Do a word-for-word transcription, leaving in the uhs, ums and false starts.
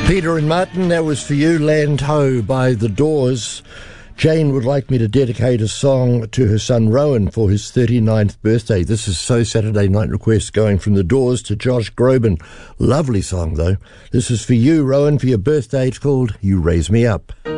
Peter and Martin, that was for you, Land Ho by The Doors. Jane would like me to dedicate a song to her son Rowan for his thirty-ninth birthday. This is So Saturday Night Request going from The Doors to Josh Groban. Lovely song, though. This is for you, Rowan, for your birthday. It's called You Raise Me Up.